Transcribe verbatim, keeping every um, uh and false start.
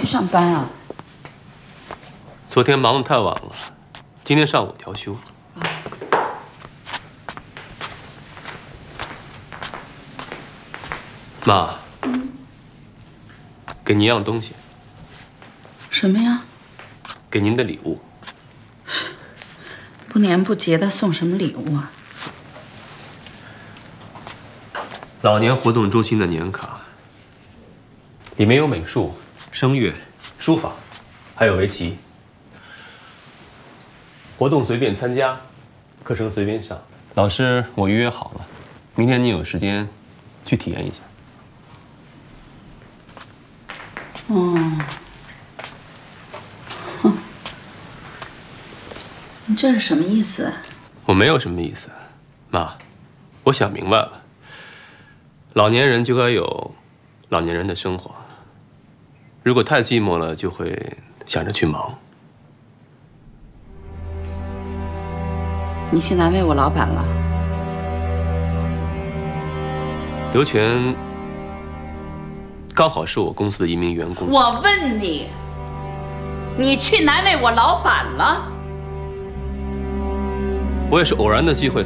上班啊？ 昨天忙得太晚了，今天上午调休。啊、妈，嗯、给您一样东西。 什么呀？ 给您的礼物。 不年不节的送什么礼物啊？ 老年活动中心的年卡，里面有美术、声乐、书法，还有围棋。活动随便参加，课程随便上。老师，我预约好了，明天你有时间去体验一下。 哦，哼，你这是什么意思？ 我没有什么意思，妈，我想明白了。老年人就该有老年人的生活，如果太寂寞了，就会想着去忙。 你去难为我老板了？ 刘全刚好是我公司的一名员工。 我问你，你去难为我老板了？ 我也是偶然的机会才。